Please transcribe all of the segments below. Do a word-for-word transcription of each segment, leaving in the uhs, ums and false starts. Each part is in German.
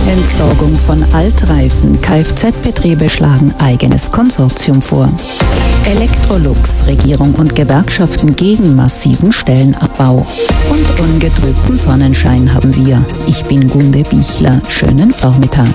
Entsorgung von Altreifen. Kfz-Betriebe schlagen eigenes Konsortium vor. Electrolux, Regierung und Gewerkschaften gegen massiven Stellenabbau. Und ungetrübten Sonnenschein haben wir. Ich bin Gunde Bichler. Schönen Vormittag.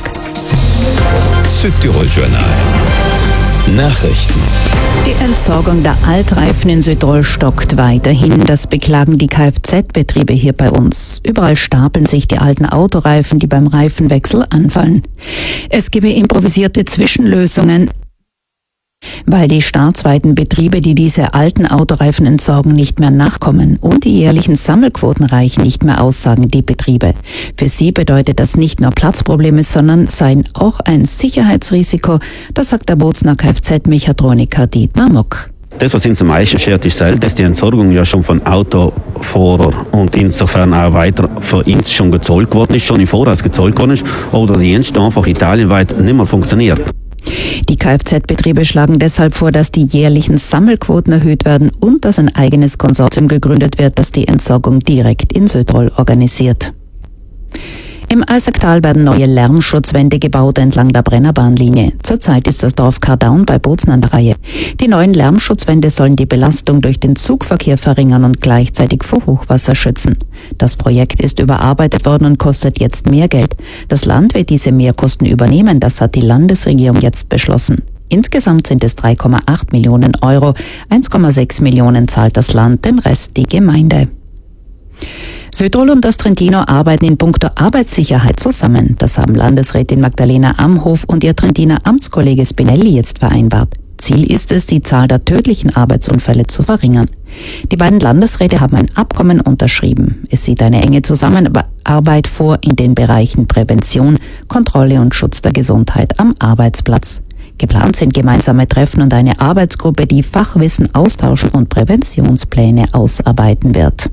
Südtirol Journal. Nachrichten. Die Entsorgung der Altreifen in Südtirol stockt weiterhin. Das beklagen die Kfz-Betriebe hier bei uns. Überall stapeln sich die alten Autoreifen, die beim Reifenwechsel anfallen. Es gebe improvisierte Zwischenlösungen, weil die staatsweiten Betriebe, die diese alten Autoreifen entsorgen, nicht mehr nachkommen. Und die jährlichen Sammelquoten reichen nicht mehr aus, sagen die Betriebe. Für sie bedeutet das nicht nur Platzprobleme, sondern seien auch ein Sicherheitsrisiko. Das sagt der Bozner Kfz-Mechatroniker Dietmar Muck. Das, was uns am meisten schert, ist, dass die Entsorgung ja schon von Autofahrern und insofern auch weiter für uns schon gezollt worden ist, schon im Voraus gezollt worden ist, oder die Dienste einfach italienweit nicht mehr funktioniert. Die Kfz-Betriebe schlagen deshalb vor, dass die jährlichen Sammelquoten erhöht werden und dass ein eigenes Konsortium gegründet wird, das die Entsorgung direkt in Südtirol organisiert. Im Eisacktal werden neue Lärmschutzwände gebaut entlang der Brennerbahnlinie. Zurzeit ist das Dorf Kardaun bei Bozen an der Reihe. Die neuen Lärmschutzwände sollen die Belastung durch den Zugverkehr verringern und gleichzeitig vor Hochwasser schützen. Das Projekt ist überarbeitet worden und kostet jetzt mehr Geld. Das Land wird diese Mehrkosten übernehmen, das hat die Landesregierung jetzt beschlossen. Insgesamt sind es drei Komma acht Millionen Euro, eins Komma sechs Millionen zahlt das Land, den Rest die Gemeinde. Südtirol und das Trentino arbeiten in puncto Arbeitssicherheit zusammen. Das haben Landesrätin Magdalena Amhof und ihr Trentiner Amtskollege Spinelli jetzt vereinbart. Ziel ist es, die Zahl der tödlichen Arbeitsunfälle zu verringern. Die beiden Landesräte haben ein Abkommen unterschrieben. Es sieht eine enge Zusammenarbeit vor in den Bereichen Prävention, Kontrolle und Schutz der Gesundheit am Arbeitsplatz. Geplant sind gemeinsame Treffen und eine Arbeitsgruppe, die Fachwissen austauschen und Präventionspläne ausarbeiten wird.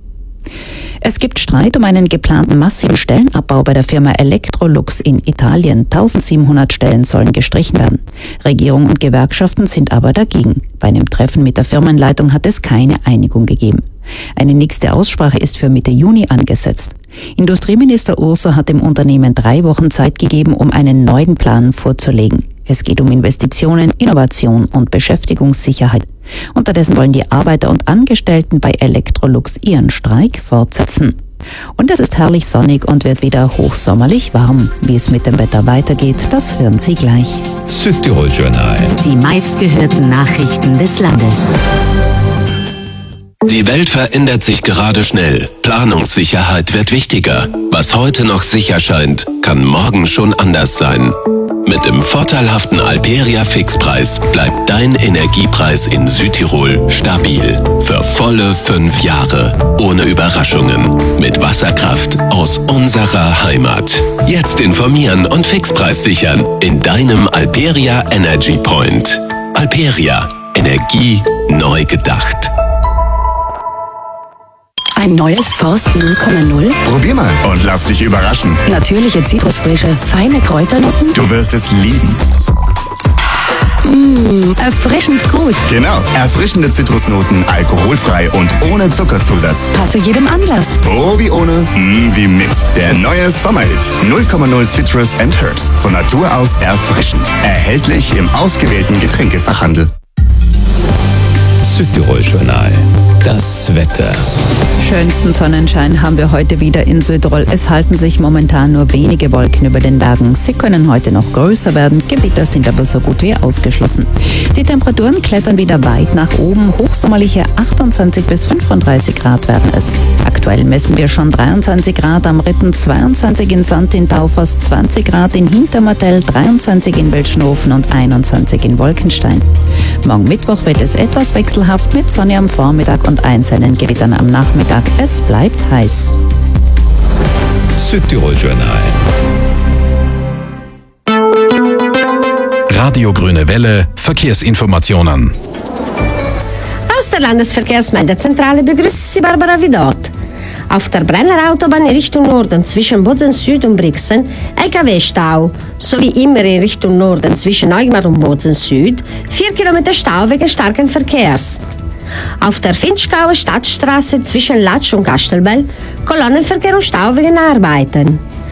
Es gibt Streit um einen geplanten massiven Stellenabbau bei der Firma Electrolux in Italien. eintausendsiebenhundert Stellen sollen gestrichen werden. Regierung und Gewerkschaften sind aber dagegen. Bei einem Treffen mit der Firmenleitung hat es keine Einigung gegeben. Eine nächste Aussprache ist für Mitte Juni angesetzt. Industrieminister Urso hat dem Unternehmen drei Wochen Zeit gegeben, um einen neuen Plan vorzulegen. Es geht um Investitionen, Innovation und Beschäftigungssicherheit. Unterdessen wollen die Arbeiter und Angestellten bei Electrolux ihren Streik fortsetzen. Und es ist herrlich sonnig und wird wieder hochsommerlich warm. Wie es mit dem Wetter weitergeht, das hören Sie gleich. Südtirol Journal. Die meistgehörten Nachrichten des Landes. Die Welt verändert sich gerade schnell. Planungssicherheit wird wichtiger. Was heute noch sicher scheint, kann morgen schon anders sein. Mit dem vorteilhaften Alperia Fixpreis bleibt dein Energiepreis in Südtirol stabil. Für volle fünf Jahre. Ohne Überraschungen. Mit Wasserkraft aus unserer Heimat. Jetzt informieren und Fixpreis sichern in deinem Alperia Energy Point. Alperia. Energie neu gedacht. Ein neues Forst null Komma null? Probier mal und lass dich überraschen. Natürliche Zitrusfrische, feine Kräuternoten. Du wirst es lieben. Mmh, erfrischend gut. Genau, erfrischende Zitrusnoten, alkoholfrei und ohne Zuckerzusatz. Passt zu jedem Anlass. Oh wie ohne, mm wie mit. Der neue Sommerhit. null Komma null Citrus and Herbs. Von Natur aus erfrischend. Erhältlich im ausgewählten Getränkefachhandel. Südtirol Journal. Das Wetter. Schönsten Sonnenschein haben wir heute wieder in Südtirol. Es halten sich momentan nur wenige Wolken über den Bergen. Sie können heute noch größer werden, Gewitter sind aber so gut wie ausgeschlossen. Die Temperaturen klettern wieder weit nach oben. Hochsommerliche achtundzwanzig bis fünfunddreißig Grad werden es. Aktuell messen wir schon dreiundzwanzig Grad am Ritten, zweiundzwanzig in Sant in Taufers, zwanzig Grad in Hintermartell, dreiundzwanzig in Weltschnofen und einundzwanzig in Wolkenstein. Morgen Mittwoch wird es etwas wechselhaft mit Sonne am Vormittag und einzelnen Gewittern am Nachmittag. Es bleibt heiß. Südtirol Journal. Radio Grüne Welle, Verkehrsinformationen. Aus der Landesverkehrsmeldezentrale begrüßt Sie Barbara Vidot. Auf der Brenner Autobahn in Richtung Norden zwischen Bozen Süd und Brixen L K W-Stau, sowie immer in Richtung Norden zwischen Neugmar und Bozen Süd vier Kilometer Stau wegen starken Verkehrs. Auf der Finchgauer Stadtstraße zwischen Latsch und Kastelbell Kolonnenverkehr und Stau wegen Arbeiten.